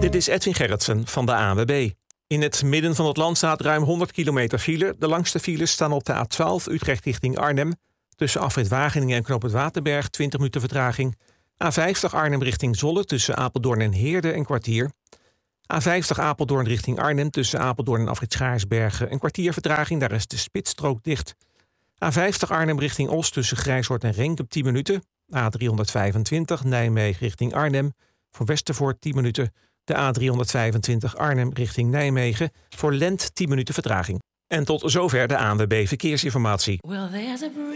Dit is Edwin Gerritsen van de ANWB. In het midden van het land staat ruim 100 kilometer file. De langste files staan op de A12 Utrecht richting Arnhem. Tussen afrit Wageningen en Knoop Waterberg 20 minuten vertraging. A50 Arnhem richting Zwolle tussen Apeldoorn en Heerde een kwartier. A50 Apeldoorn richting Arnhem tussen Apeldoorn en afrit Schaarsbergen een kwartier vertraging. Daar is de spitsstrook dicht. A50 Arnhem richting Os tussen Grijshoort en Renkum 10 minuten. A325 Nijmegen richting Arnhem voor Westervoort 10 minuten. De A325 Arnhem richting Nijmegen voor Lent 10 minuten vertraging. En tot zover de ANWB Verkeersinformatie.